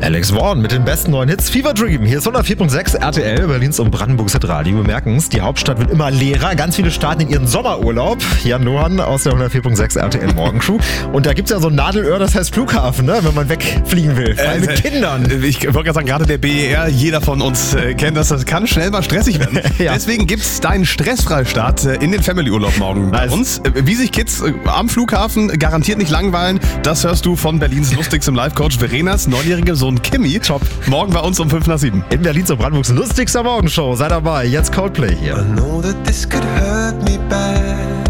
Alex Warren mit den besten neuen Hits. Fever Dream. Hier ist 104.6 RTL, Berlins und Brandenburgs Hitradio. Wir merken es, die Hauptstadt wird immer leerer. Ganz viele starten in ihren Sommerurlaub. Jan Lohan aus der 104.6 RTL Morgencrew. Und da gibt es ja so ein Nadelöhr, das heißt Flughafen, ne? Wenn man wegfliegen will. Vor allem mit Kindern. Ich wollte gerade sagen, gerade der BER, jeder von uns kennt das. Das kann schnell mal stressig werden. Ja. Deswegen gibt es deinen Stressfreistart in den Family-Urlaub morgen bei uns. Wie sich Kids am Flughafen garantiert nicht langweilen, das hörst du von Berlins lustigstem Live-Coach Verenas 9-jährige Sohn Kimi. Top. Morgen bei uns um 5:07. In Berlins und Brandenburgs lustigster Morgenshow. Sei dabei. Jetzt Coldplay hier. I know that this could hurt me bad.